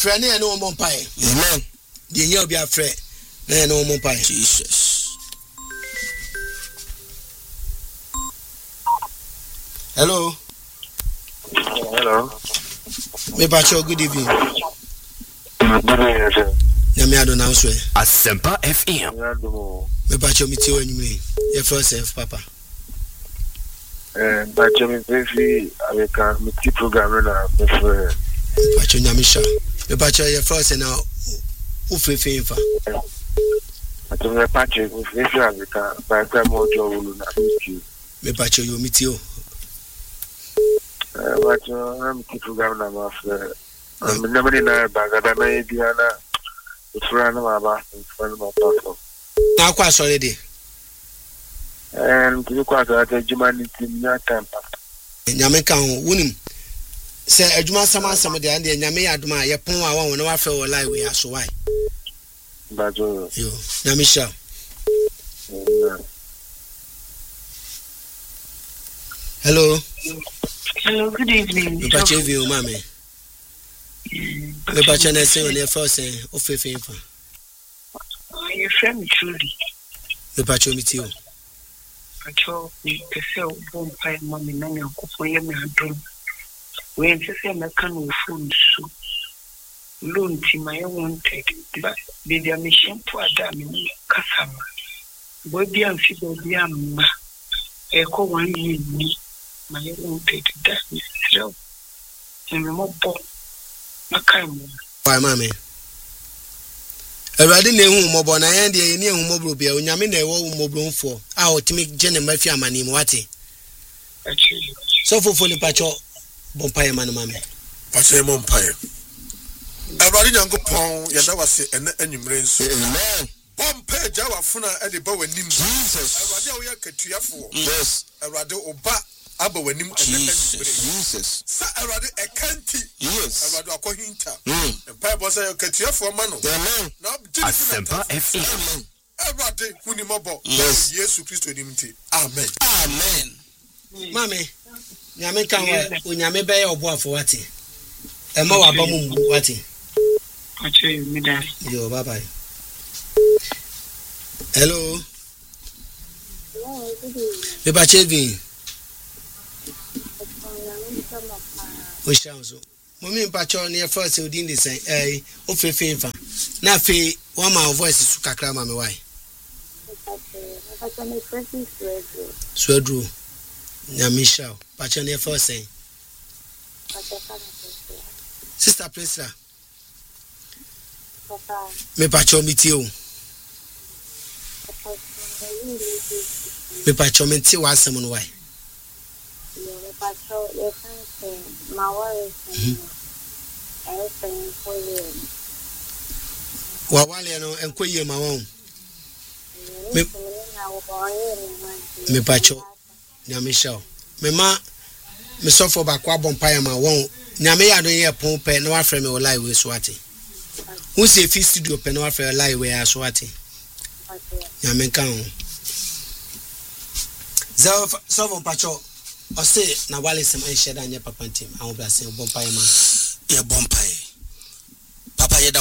friend and no more pie. Amen. The year be a friend. No more pie. Jesus. Hello. Hello. Me pacho good evening. Good evening, sir. Yami I don't know swear. Asempa FM. Me pacho me tio anyway. Your first self papa. Pacho me very American me ti program na me for. Pacho nyami sha. Me pacho your first now who fe fa. Pacho me pacho me very American by time ojo wulu na me. Me pacho you meet you. Pacho am ti program na ma for. Me never na bagada na ediana. Ufura na baba ufura na papa. Na kwa sorry dey. Ti kwa so ate jumani ti nya tempa. Nyame kan wonim. Se adwuma sama dey and nyame aduma ye pon a won na wa fe wo live we aso why. Bajo. Yo, nyame sha. Hello. Hello, good evening. Me pacho view mama. Me pacho na say on your first ofefe fa. Your friend truly. Me pacho meet you. Pacho, me say bon pai mommy na yakofo ye me adom. We say me kan wo phone so. Loan ti my wanted. But baby am shempo ada me kasama. Boy bi am fi boy am ma. E ko 1 year ni my wanted that me so. And me mo bo. Makaimo. Why mama? Erade na ehu mobo na yan de ni ehu mobro bia onyame na ewo mobro mfo a otimi gene mafi amani mu wate so fofo ni pacho bompaye man mama pacho bompaye erade nyankopon yeda wase ene anwumre nso amen bompaye jawa funa e de ba wanim Jesus erade wo yakatuafo yes erade oba aba wanim ene anwumre Jesus sa erade ekanti yes erade akohinta Bible say yakatuafo ma no amen Asempa FM. Everybody huni mobo. Yes. Yesu Kristo nimti. Amen. Amen. Mame, nyame kan wa nyame be ye oboafo wate. E ma wa ba mu wate. Pacho me da. Yo, bye bye. Hello. Me pacho vi. O shanzo. Mommy pacho near first within the say ofefe fa. Na fe one my voice is kakra ma me why. Swedru. Nyamisha. Pacho near first say. Sister Priscilla. Me pacho meet you. Me pacho me ti wa asem no why. Wawale no enkoye ma won me pacho nyamisha me ma me sofo ba kwa bompaye ma won nyame ya don ye pon pe no afre me live we so ate who say fi studio pe no afre live we aso ate nyame kan so pacho o say na wale sem an sheda nya papa ntim an obla sem bompaye ma ye bompaye